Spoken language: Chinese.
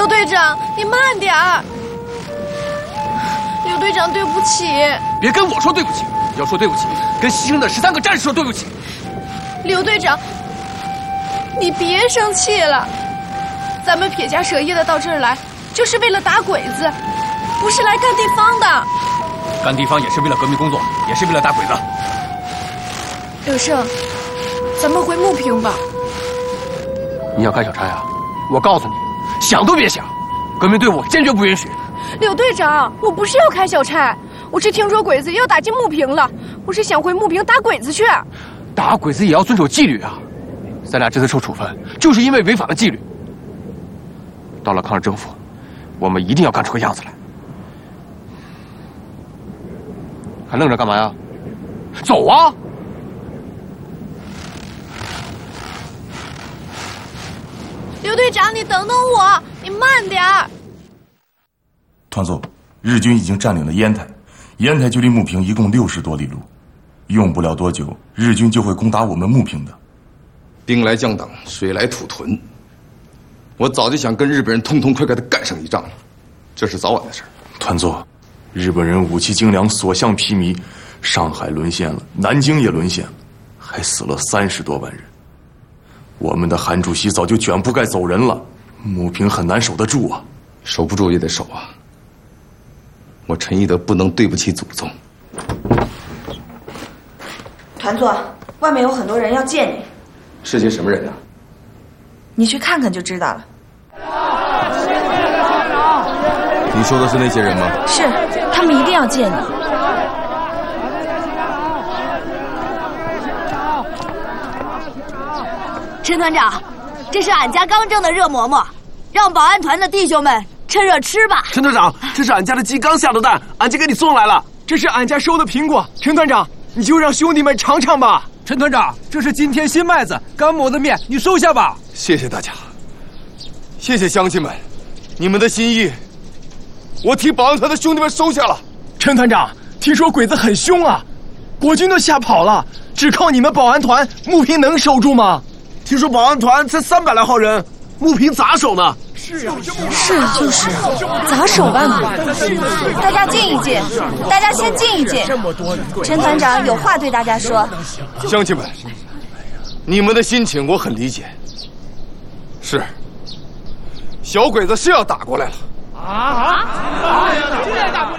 刘队长，你慢点儿。刘队长，对不起。 别跟我说对不起，要说对不起，跟牺牲的13个战士说对不起。 刘队长，你别生气了。咱们撇家舍业的到这儿来，就是为了打鬼子，不是来干地方的。 干地方也是为了革命工作，也是为了打鬼子。 刘胜，咱们回牟平吧。 你要干小差啊？我告诉你，想都别想，革命队伍坚决不允许。 柳队长，我不是要开小差，我是听说鬼子要打进牟平了，我是想回牟平打鬼子去。 打鬼子也要遵守纪律啊！咱俩这次受处分，就是因为违反了纪律。到了抗日政府，我们一定要干出个样子来。还愣着干嘛呀？走啊！ 刘队长，你等等我，你慢点儿。 团座，日军已经占领了烟台，烟台距离牟平一共60多里路，用不了多久，日军就会攻打我们牟平的。 兵来将挡，水来土屯。我早就想跟日本人痛痛快快地干上一仗了，这是早晚的事儿。 团座，日本人武器精良，所向披靡，上海沦陷了，南京也沦陷了，还死了30多万人。我们的韩主席早就卷铺盖走人了，牟平很难守得住啊。 守不住也得守啊。我陈义德不能对不起祖宗。 团座，外面有很多人要见你。 是些什么人呢？ 你去看看就知道了。 你说的是那些人吗？ 是，他们一定要见你。 陈团长，这是俺家刚蒸的热馍馍，让保安团的弟兄们趁热吃吧。 陈团长，这是俺家的鸡刚下的蛋，俺就给你送来了。这是俺家收的苹果，陈团长，你就让兄弟们尝尝吧。 陈团长，这是今天新麦子刚磨的面，你收下吧。 谢谢大家，谢谢乡亲们，你们的心意，我替保安团的兄弟们收下了。 陈团长，听说鬼子很凶啊，国军都吓跑了，只靠你们保安团，牟平能守住吗？听说保安团才300来号人，牟平咋守呢？ 是啊，就是，咋守办法？大家静一静，大家先静一静。陈团长有话对大家说。 乡亲们，你们的心情我很理解。是，小鬼子是要打过来了。 现在打过